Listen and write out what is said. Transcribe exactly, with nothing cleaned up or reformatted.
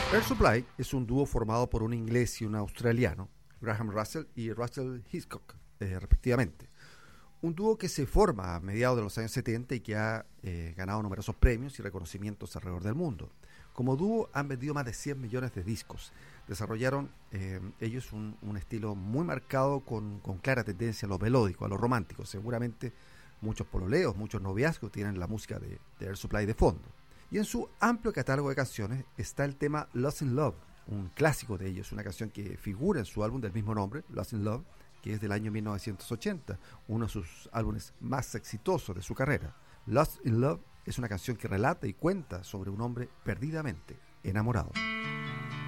Air Supply es un dúo formado por un inglés y un australiano, Graham Russell y Russell Hitchcock, eh, respectivamente. Un dúo que se forma a mediados de los años setenta y que ha eh, ganado numerosos premios y reconocimientos alrededor del mundo. Como dúo han vendido más de cien millones de discos. Desarrollaron eh, ellos un, un estilo muy marcado con, con clara tendencia a lo melódico, a lo romántico. Seguramente muchos pololeos, muchos noviazgos tienen la música de, de Air Supply de fondo. Y en su amplio catálogo de canciones está el tema Lost in Love, un clásico de ellos, una canción que figura en su álbum del mismo nombre, Lost in Love, que es del año mil novecientos ochenta, uno de sus álbumes más exitosos de su carrera. Lost in Love es una canción que relata y cuenta sobre un hombre perdidamente enamorado.